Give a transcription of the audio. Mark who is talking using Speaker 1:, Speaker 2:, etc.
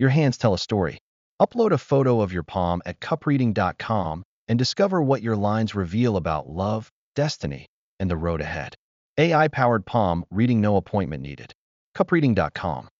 Speaker 1: Your hands tell a story. Upload a photo of your palm at cupreading.com and discover what your lines reveal about love, destiny, and the road ahead. AI-powered palm reading, no appointment needed. Cupreading.com.